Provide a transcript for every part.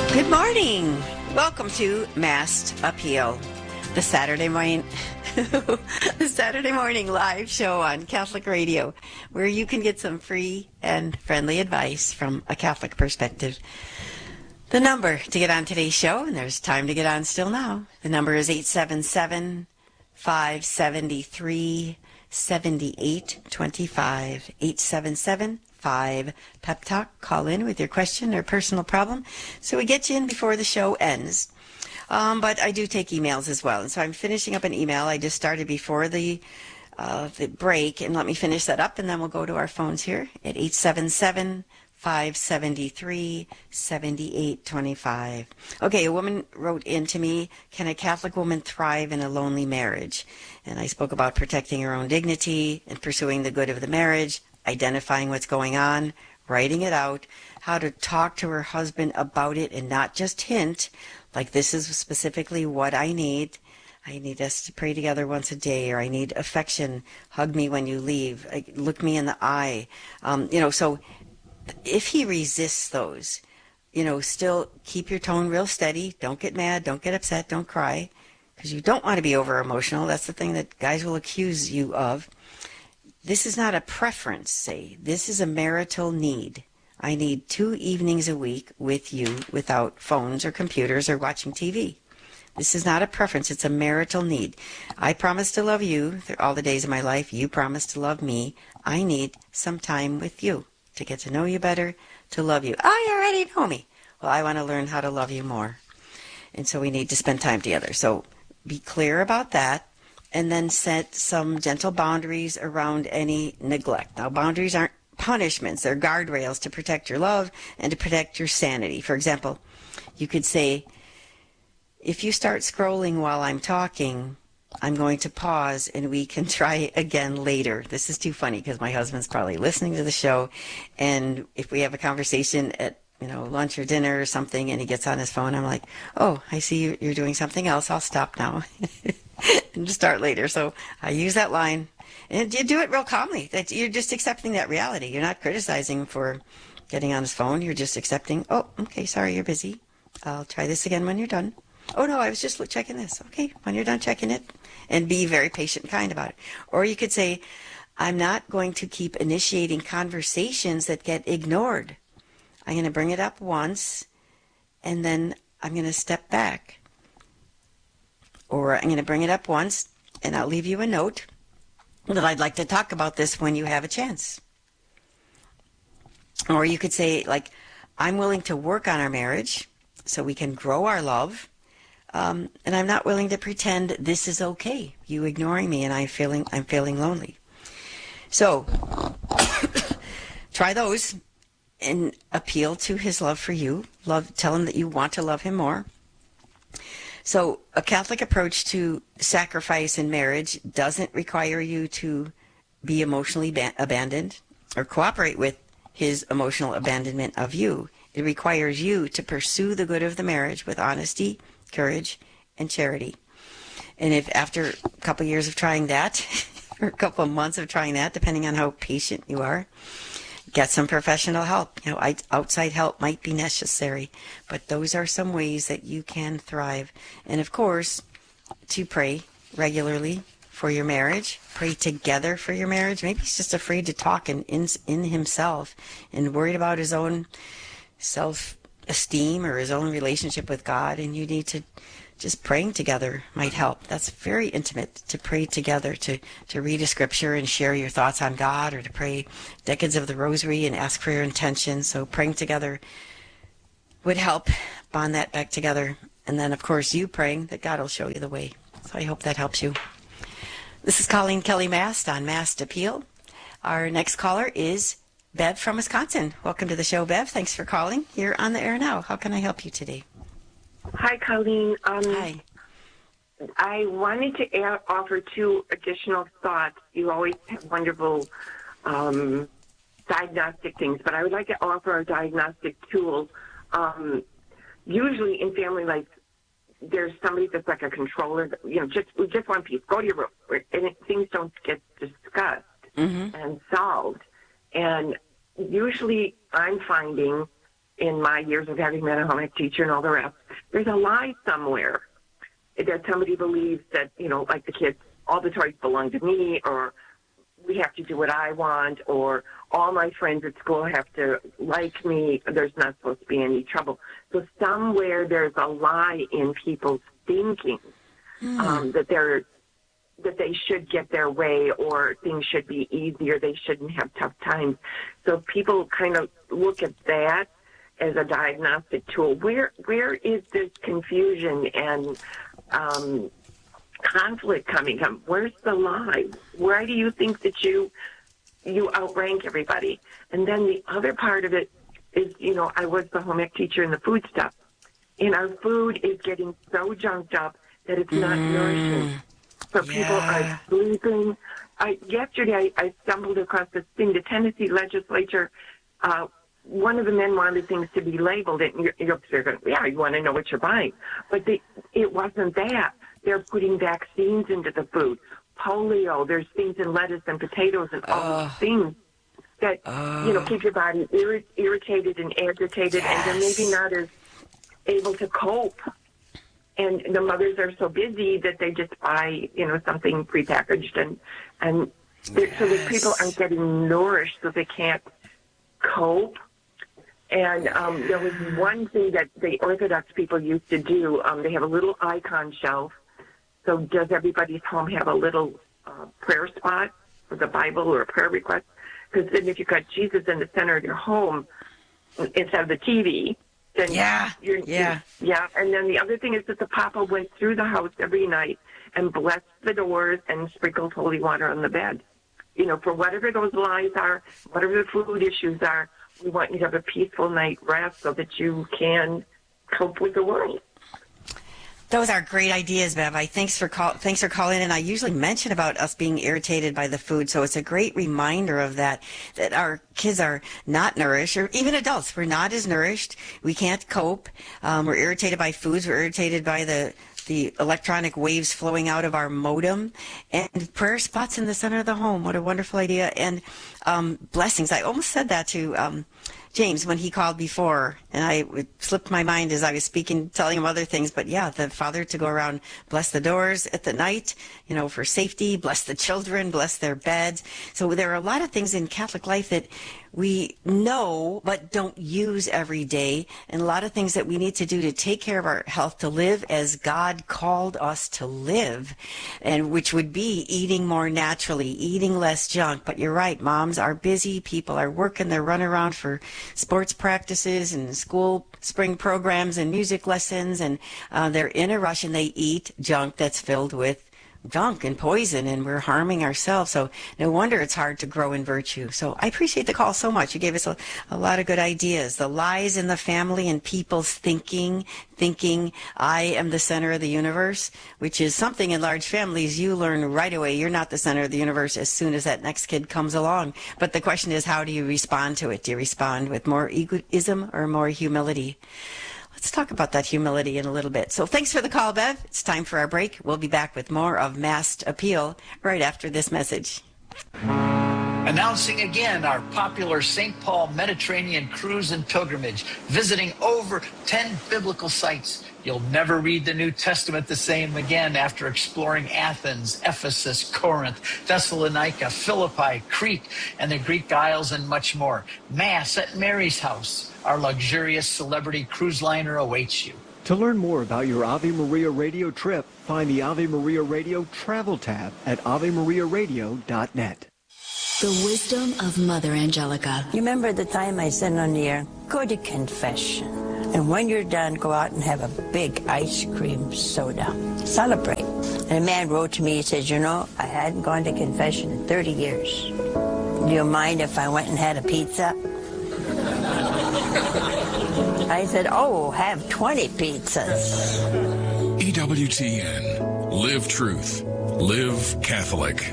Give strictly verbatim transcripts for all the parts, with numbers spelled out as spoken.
Good morning. Welcome to Masked Appeal, the Saturday morning, the Saturday morning live show on Catholic Radio, where you can get some free and friendly advice from a Catholic perspective. The number to get on today's show, and there's time to get on still now, the number is eight seven seven, five seven three, seven eight two five, eight seven seven, five Pep Talk. Call in with your question or personal problem so we get you in before the show ends. Um, but I do take emails as well, and so I'm finishing up an email I just started before the uh, the break, and let me finish that up, and then we'll go to our phones here at eight seven seven, five seven three, seven eight two five. Okay, a woman wrote in to me, can a Catholic woman thrive in a lonely marriage? And I spoke about protecting her own dignity and pursuing the good of the marriage, identifying what's going on, writing it out, how to talk to her husband about it and not just hint, like this is specifically what I need. I need us to pray together once a day, or I need affection, hug me when you leave, look me in the eye. Um, you know, so if he resists those, you know, still keep your tone real steady. Don't get mad. Don't get upset. Don't cry, because you don't want to be over emotional. That's the thing that guys will accuse you of. This is not a preference, say. This is a marital need. I need two evenings a week with you without phones or computers or watching T V. This is not a preference. It's a marital need. I promise to love you all the days of my life. You promise to love me. I need some time with you to get to know you better, to love you. Oh, you already know me. Well, I want to learn how to love you more. And so we need to spend time together. So be clear about that. And then set some gentle boundaries around any neglect. Now, boundaries aren't punishments. They're guardrails to protect your love and to protect your sanity. For example, you could say, if you start scrolling while I'm talking, I'm going to pause and we can try again later. This is too funny because my husband's probably listening to the show. And if we have a conversation at, you know, lunch or dinner or something and he gets on his phone, I'm like, oh, I see you're doing something else. I'll stop now. And just start later. So I use that line, and you do it real calmly. That you're just accepting that reality. You're not criticizing for getting on his phone. You're just accepting. Oh, okay, sorry, you're busy. I'll try this again when you're done. Oh no, I was just checking this. Okay, when you're done checking it, and be very patient and kind about it. Or you could say, I'm not going to keep initiating conversations that get ignored. I'm going to bring it up once, and then I'm going to step back. Or I'm going to bring it up once, and I'll leave you a note that I'd like to talk about this when you have a chance. Or you could say, like, I'm willing to work on our marriage so we can grow our love, um, and I'm not willing to pretend this is okay, you ignoring me and I'm feeling, I'm feeling lonely. So try those and appeal to his love for you. Love, tell him that you want to love him more. So a Catholic approach to sacrifice in marriage doesn't require you to be emotionally ba- abandoned or cooperate with his emotional abandonment of you. It requires you to pursue the good of the marriage with honesty, courage, and charity. And if after a couple of years of trying that, or a couple of months of trying that, depending on how patient you are, get some professional help. You know, outside help might be necessary, but those are some ways that you can thrive. And of course, to pray regularly for your marriage, pray together for your marriage. Maybe he's just afraid to talk in, in, in himself and worried about his own self-esteem or his own relationship with God, and you need to just praying together might help. That's very intimate, to pray together, to, to read a scripture and share your thoughts on God, or to pray decades of the rosary and ask for your intentions. So praying together would help bond that back together. And then, of course, you praying that God will show you the way. So I hope that helps you. This is Colleen Kelly Mast on Masked Appeal. Our next caller is Bev from Wisconsin. Welcome to the show, Bev. Thanks for calling. You're on the air now. How can I help you today? Hi, Colleen. Um, Hi. I wanted to add, offer two additional thoughts. You always have wonderful um, diagnostic things, but I would like to offer a diagnostic tool. Um, usually in family life, there's somebody that's like a controller, that, you know, just just one piece. Go to your room, and it, things don't get discussed mm-hmm. and solved. And usually I'm finding in my years of having been a home ec teacher and all the rest, there's a lie somewhere that somebody believes that, you know, like the kids, all the toys belong to me, or we have to do what I want, or all my friends at school have to like me. There's not supposed to be any trouble. So somewhere there's a lie in people's thinking mm. um, that they're that they should get their way, or things should be easier. They shouldn't have tough times. So people kind of look at that as a diagnostic tool. Where where is this confusion and um, conflict coming from? Where's the lie? Why do you think that you you outrank everybody? And then the other part of it is, you know, I was the home ec teacher in the food stuff, and our food is getting so junked up that it's not mm. nourishing. So yeah. people are sleeping. I, yesterday, I, I stumbled across this thing. The Tennessee legislature, uh, one of the men wanted things to be labeled, and you're, you're going, yeah, you want to know what you're buying. But they, it wasn't that. They're putting vaccines into the food. Polio, there's things in lettuce and potatoes and all uh, these things that, uh, you know, keep your body irri- irritated and agitated, yes. and they're maybe not as able to cope. And the mothers are so busy that they just buy, you know, something prepackaged, and and yes. so the people aren't getting nourished, so they can't cope. And um, there was one thing that the Orthodox people used to do. Um, they have a little icon shelf. So does everybody's home have a little uh, prayer spot for the Bible or a prayer request? Because then if you've got Jesus in the center of your home instead of the T V, then yeah, you're, yeah, you're, yeah. And then the other thing is that the Papa went through the house every night and blessed the doors and sprinkled holy water on the bed. You know, for whatever those lies are, whatever the food issues are, we want you to have a peaceful night rest so that you can cope with the world. Those are great ideas, Bev. I thanks for call, thanks for calling in. I usually mention about us being irritated by the food, so it's a great reminder of that, that our kids are not nourished, or even adults, we're not as nourished. We can't cope. Um, we're irritated by foods. We're irritated by the the electronic waves flowing out of our modem, and prayer spots in the center of the home. What a wonderful idea. And um, blessings. I almost said that to um, James when he called before, and I it slipped my mind as I was speaking, telling him other things. But yeah, the father to go around, bless the doors at the night, you know, for safety, bless the children, bless their beds. So there are a lot of things in Catholic life that we know but don't use every day, and a lot of things that we need to do to take care of our health, to live as God called us to live, and which would be eating more naturally, eating less junk. But you're right, moms are busy, people are working, they're running around for sports practices and school spring programs and music lessons, and uh, they're in a rush and they eat junk that's filled with junk and poison, and we're harming ourselves. So no wonder it's hard to grow in virtue. So I appreciate the call so much. You gave us a, a lot of good ideas. The lies in the family and people's thinking, thinking I am the center of the universe, which is something in large families you learn right away. You're not the center of the universe as soon as that next kid comes along. But the question is, how do you respond to it? Do you respond with more egoism or more humility? Let's talk about that humility in a little bit. So thanks for the call, Bev. It's time for our break. We'll be back with more of Masked Appeal right after this message. Announcing again our popular Saint Paul Mediterranean cruise and pilgrimage, visiting over ten biblical sites. You'll never read the New Testament the same again after exploring Athens, Ephesus, Corinth, Thessalonica, Philippi, Crete, and the Greek Isles, and much more. Mass at Mary's house. Our luxurious celebrity cruise liner awaits you. To learn more about your Ave Maria Radio trip, find the Ave Maria Radio travel tab at ave maria radio dot net. The wisdom of Mother Angelica. You remember the time I said on the air, go to confession. And when you're done, go out and have a big ice cream soda. Celebrate. And a man wrote to me, he says, you know, I hadn't gone to confession in thirty years. Do you mind if I went and had a pizza? I said, oh, have twenty pizzas. E W T N. Live truth. Live Catholic.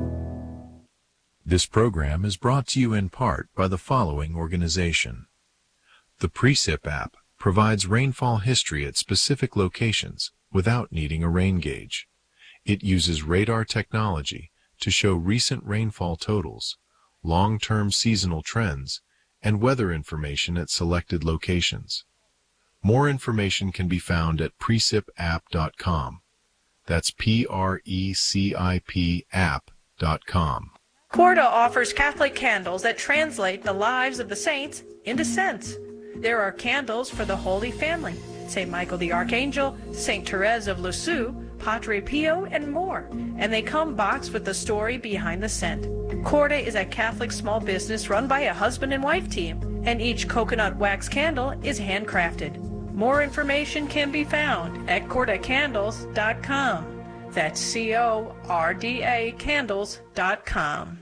This program is brought to you in part by the following organization. The Precip app provides rainfall history at specific locations without needing a rain gauge. It uses radar technology to show recent rainfall totals, long-term seasonal trends, and weather information at selected locations. More information can be found at precip app dot com. That's P R E C I P app dot com. Corda offers Catholic candles that translate the lives of the saints into scents. There are candles for the Holy Family, Saint Michael the Archangel, Saint Therese of Lisieux, Padre Pio, and more. And they come boxed with the story behind the scent. Corda is a Catholic small business run by a husband and wife team, and each coconut wax candle is handcrafted. More information can be found at corda candles dot com. That's C O R D A candles dot com.